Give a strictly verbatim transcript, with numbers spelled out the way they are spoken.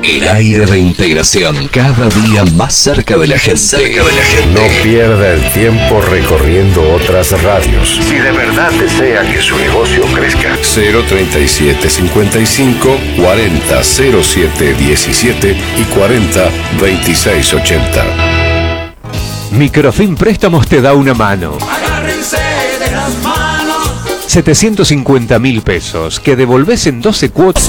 El aire de integración, cada día más cerca de la gente. Cerca de la gente. No pierda el tiempo recorriendo otras radios. Si de verdad desea que su negocio crezca. cero treinta y siete cincuenta y cinco cuarenta cero siete diecisiete y cuarenta veintiséis ochenta. Microfin Préstamos te da una mano. Agárrense de las manos. setecientos cincuenta mil pesos que devolvés en doce cuotas.